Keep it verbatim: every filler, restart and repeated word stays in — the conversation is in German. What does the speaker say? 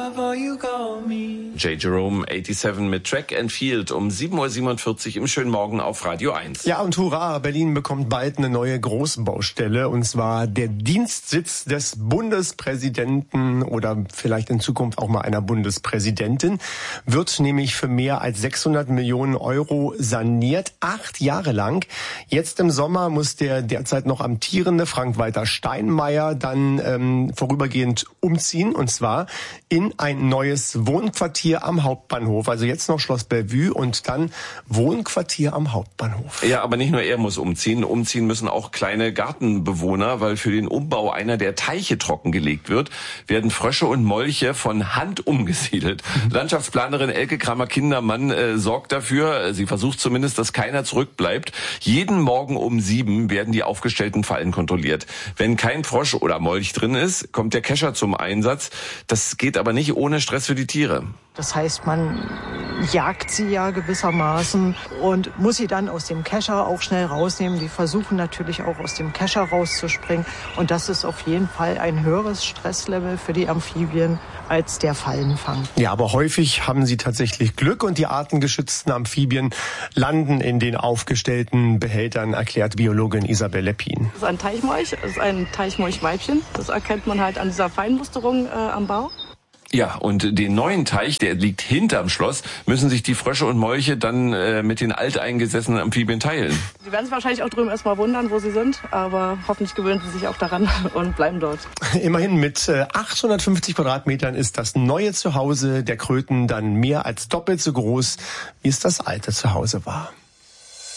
J. Jerome siebenundachtzig mit Track and Field um sieben Uhr siebenundvierzig im schönen Morgen auf Radio eins. Ja, und hurra, Berlin bekommt bald eine neue Großbaustelle, und zwar der Dienstsitz des Bundespräsidenten oder vielleicht in Zukunft auch mal einer Bundespräsidentin, wird nämlich für mehr als sechshundert Millionen Euro saniert, acht Jahre lang. Jetzt im Sommer muss der derzeit noch amtierende Frank-Walter Steinmeier dann ähm, vorübergehend umziehen, und zwar in ein neues Wohnquartier am Hauptbahnhof. Also jetzt noch Schloss Bellevue und dann Wohnquartier am Hauptbahnhof. Ja, aber nicht nur er muss umziehen. Umziehen müssen auch kleine Gartenbewohner, weil für den Umbau einer der Teiche trockengelegt wird, werden Frösche und Molche von Hand umgesiedelt. Landschaftsplanerin Elke Kramer-Kindermann äh, sorgt dafür, sie versucht zumindest, dass keiner zurückbleibt. Jeden Morgen um sieben werden die aufgestellten Fallen kontrolliert. Wenn kein Frosch oder Molch drin ist, kommt der Kescher zum Einsatz. Das geht aber nicht ohne Stress für die Tiere. Das heißt, man jagt sie ja gewissermaßen und muss sie dann aus dem Kescher auch schnell rausnehmen. Die versuchen natürlich auch aus dem Kescher rauszuspringen. Und das ist auf jeden Fall ein höheres Stresslevel für die Amphibien als der Fallenfang. Ja, aber häufig haben sie tatsächlich Glück und die artengeschützten Amphibien landen in den aufgestellten Behältern, erklärt Biologin Isabel Leppin. Das ist ein Teichmolch, das ist ein Teichmolchweibchen. Das erkennt man halt an dieser Feinmusterung äh, am Bauch. Ja, und den neuen Teich, der liegt hinterm Schloss, müssen sich die Frösche und Molche dann äh, mit den alteingesessenen Amphibien teilen. Sie werden sich wahrscheinlich auch drüben erstmal wundern, wo sie sind, aber hoffentlich gewöhnen sie sich auch daran und bleiben dort. Immerhin mit äh, achthundertfünfzig Quadratmetern ist das neue Zuhause der Kröten dann mehr als doppelt so groß, wie es das alte Zuhause war.